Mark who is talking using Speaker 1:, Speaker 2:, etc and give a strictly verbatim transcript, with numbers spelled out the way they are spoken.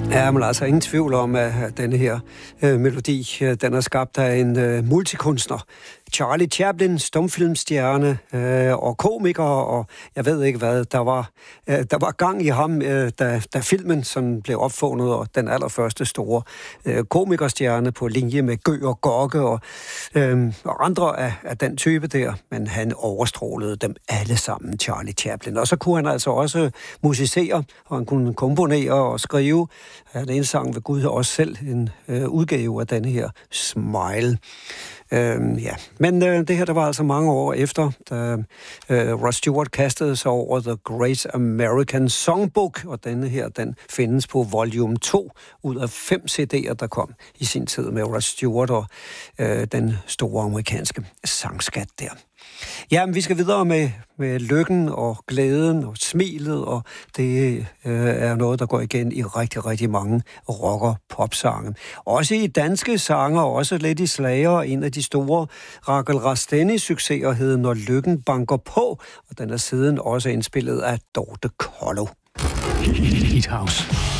Speaker 1: Ja, men altså ingen tvivl om, at denne her øh, melodi, øh, den er skabt af en øh, multikunstner. Charlie Chaplin, stumfilmstjerne øh, og komiker, og jeg ved ikke hvad, der var, øh, der var gang i ham, øh, da, da filmen sådan blev opfundet, og den allerførste store øh, komikerstjerne på linje med Gø og Gokke og, øh, og andre af, af den type der, men han overstrålede dem alle sammen, Charlie Chaplin. Og så kunne han altså også musicere, og han kunne komponere og skrive. Han indsang ved Gud også selv en øh, udgave af denne her Smile. Øhm, ja, men øh, det her, der var altså mange år efter, da øh, Rod Stewart kastede sig over The Great American Songbook, og denne her, den findes på volume to ud af fem C D'er, der kom i sin tid med Rod Stewart og øh, den store amerikanske sangskat der. Ja, men vi skal videre med, med lykken og glæden og smilet, og det øh, er noget, der går igen i rigtig, rigtig mange rocker-popsange. Også i danske sanger, også lidt i slager. En af de store Rachel Rastenni-succeser hed Når lykken banker på, og den er siden også indspillet af Dorte Kollo.
Speaker 2: Heat House.